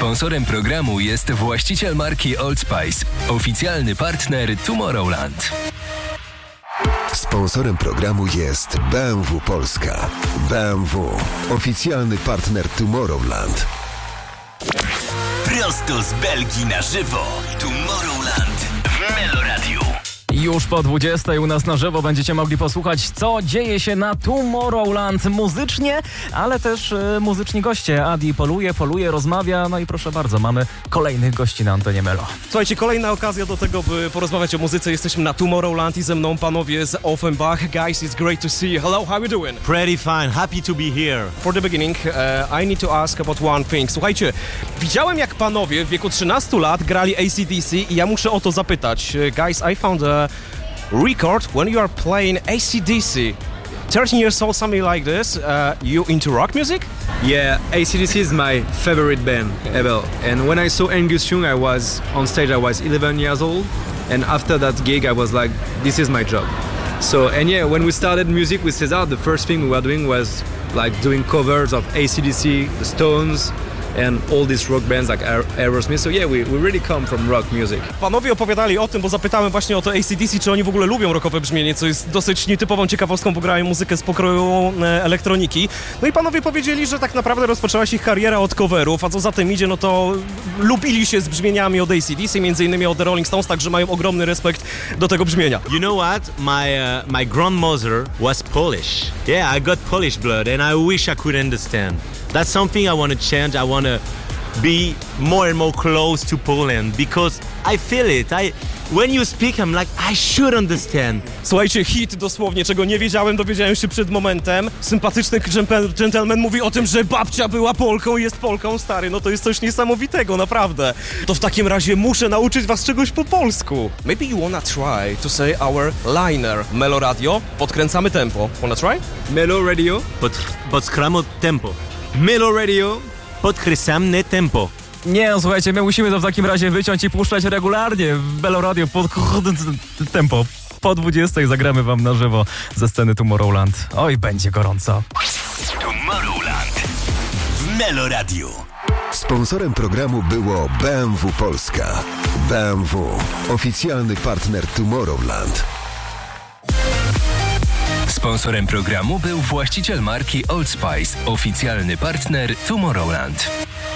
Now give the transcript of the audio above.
Sponsorem programu jest właściciel marki Old Spice, oficjalny partner Tomorrowland. Sponsorem programu jest BMW Polska. BMW, oficjalny partner Tomorrowland. Prosto z Belgii na żywo. Tomorrowland w Meloradiu. Już po 20 u nas na żywo będziecie mogli posłuchać, co dzieje się na Tomorrowland muzycznie, ale też muzyczni goście. Adi poluje, rozmawia, no i proszę bardzo, mamy kolejnych gości na antenie Melo. Słuchajcie, kolejna okazja do tego, by porozmawiać o muzyce. Jesteśmy na Tomorrowland i ze mną panowie z Offenbach. Guys, it's great to see you. Hello, how are you doing? Pretty fine, happy to be here. For the beginning, I need to ask about one thing. Słuchajcie, widziałem jak panowie w wieku 13 lat grali AC/DC i ja muszę o to zapytać. Guys, I found a record when you are playing AC/DC. 13 years old, something like this. You into rock music? Yeah, AC/DC is my favorite band ever. And when I saw Angus Young, I was on stage, I was 11 years old. And after that gig, I was like, this is my job. So, and yeah, when we started music with Cesar, the first thing we were doing was like doing covers of AC/DC, the Stones, and all these rock bands like Aerosmith. So yeah, we really come from rock music. Panowie opowiadali o tym, bo zapytałem właśnie o to AC/DC, czy oni w ogóle lubią rockowe brzmienie, co jest dosyć nietypową ciekawostką, bo grają muzykę z pokroju elektroniki. No i panowie powiedzieli, że tak naprawdę rozpoczęła się ich kariera od coverów, a co za tym idzie, no to lubili się z brzmieniami od AC/DC, między innymi od The Rolling Stones, także mają ogromny respekt do tego brzmienia. You know what? My grandmother was Polish. Yeah, I got Polish blood and I wish I could understand. That's something I want to change. I want to be more and more close to Poland because I feel it. When you speak, I'm like, I should understand. Słuchajcie, hit dosłownie, czego nie wiedziałem, dowiedziałem się przed momentem. Sympatyczny gentleman mówi o tym, że babcia była Polką i jest Polką, stary. No to jest coś niesamowitego, naprawdę. To w takim razie muszę nauczyć was czegoś po polsku. Maybe you wanna try to say our liner. Melo Radio, podkręcamy tempo. Wanna try? Melo Radio. Podskrzamy tempo. Melo Radio. Podkręcamy tempo. Nie, no słuchajcie, my musimy to w takim razie wyciąć i puszczać regularnie w Melo Radio pod tempo. Po 20 zagramy wam na żywo ze sceny Tomorrowland. Oj, będzie gorąco. Tomorrowland w Meloradiu. Sponsorem programu było BMW Polska. BMW, oficjalny partner Tomorrowland. Sponsorem programu był właściciel marki Old Spice, oficjalny partner Tomorrowland.